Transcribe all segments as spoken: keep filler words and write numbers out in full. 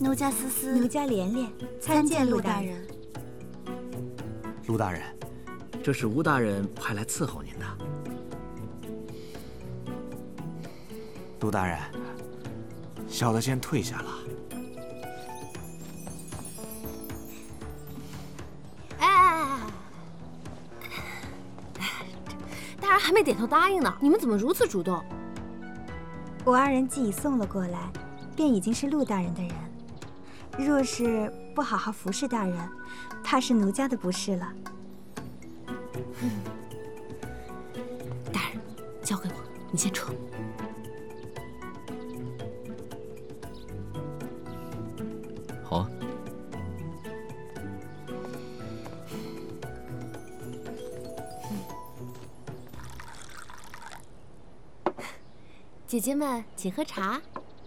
奴家思思， 奴家连连，参见陆大人。 陆大人，这是吴大人派来伺候您的。陆大人，小的先退下了。 哎哎哎！大人还没点头答应呢，你们怎么如此主动？ 我二人既已送了过来，便已经是陆大人的人。若是不好好服侍大人，怕是奴家的不是了。 嗯、大人，交给我，你先撤。 好啊。 姐姐们，请喝茶。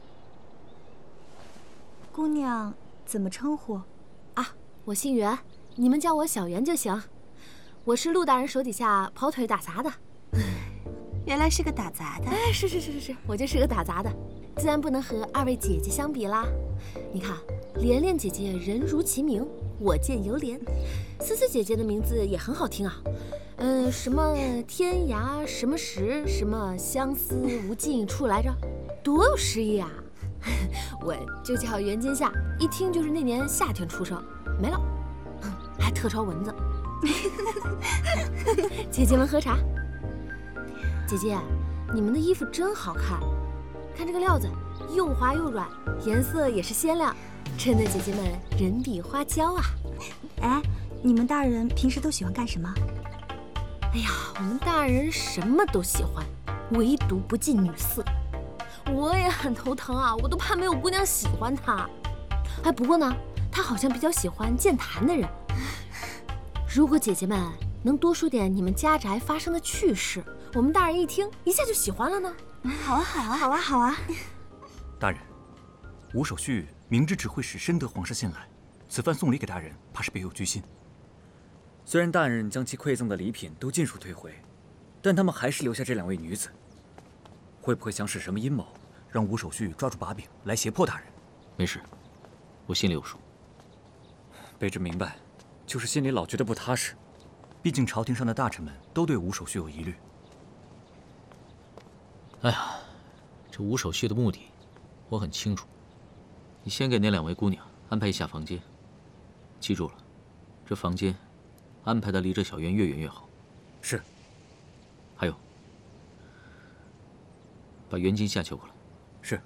姑娘怎么称呼？ 啊，我姓袁，你们叫我小袁就行。我是陆大人手底下跑腿打杂的。 原来是个打杂的。 哎，是是是是是，我就是个打杂的，自然不能和二位姐姐相比啦。你看，连连姐姐人如其名，我见犹怜。思思姐姐的名字也很好听啊。嗯，什么天涯什么时，什么相思无尽处来着，多有诗意啊！我就叫袁今夏，一听就是那年夏天出生，没了，还特招蚊子。姐姐们喝茶。姐姐，你们的衣服真好看，看这个料子，又滑又软，颜色也是鲜亮，衬得姐姐们人比花娇啊！ 哎，你们大人平时都喜欢干什么？ 哎呀，我们大人什么都喜欢，唯独不近女色。我也很头疼啊，我都怕没有姑娘喜欢他。哎，不过呢，他好像比较喜欢健谈的人。如果姐姐们能多说点你们家宅发生的趣事，我们大人一听一下就喜欢了呢。 好啊，好啊， 好啊，好啊！ 大人，吴守绪明知只会使深得皇上信赖，此番送礼给大人，怕是别有居心。虽然大人将其馈赠的礼品都尽数退回，但他们还是留下这两位女子，会不会想使什么阴谋，让吴守绪抓住把柄来胁迫大人？ 没事，我心里有数。 卑职明白，就是心里老觉得不踏实。毕竟朝廷上的大臣们都对吴守绪有疑虑。 哎呀，这吴守绪的目的，我很清楚。你先给那两位姑娘安排一下房间，记住了，这房间安排的离这小院越远越好。 是。 还有，把袁今夏求过来。 是。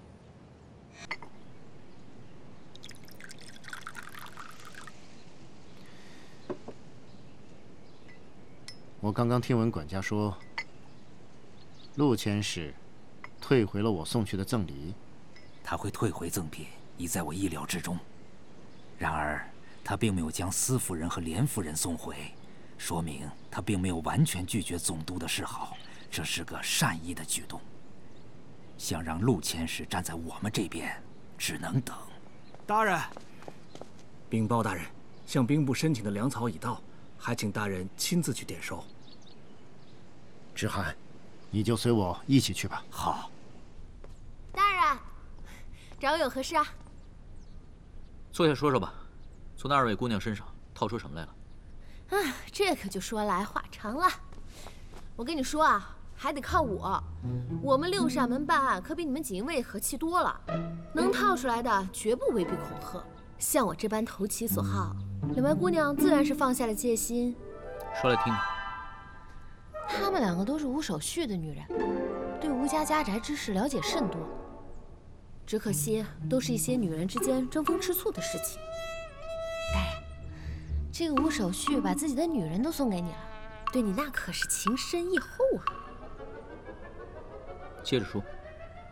我刚刚听闻管家说，陆佥使退回了我送去的赠礼。 他会退回赠品，已在我意料之中。然而，他并没有将司夫人和连夫人送回，说明他并没有完全拒绝总督的示好，这是个善意的举动。想让陆佥使站在我们这边，只能等。 大人，禀报大人，向兵部申请的粮草已到，还请大人亲自去点收。 知涵，你就随我一起去吧。 好。 大人，找我有何事啊？ 坐下说说吧，从那二位姑娘身上套出什么来了？ 啊，这可就说来话长了。我跟你说啊，还得靠我。我们六扇门办案可比你们锦衣卫和气多了，能套出来的绝不威逼恐吓。像我这般投其所好，两位姑娘自然是放下了戒心。 说来听听。 她们两个都是吴守绪的女人，对吴家家宅之事了解甚多。只可惜，都是一些女人之间争风吃醋的事情。大人，这个吴守绪把自己的女人都送给你了，对你那可是情深意厚啊。 接着说。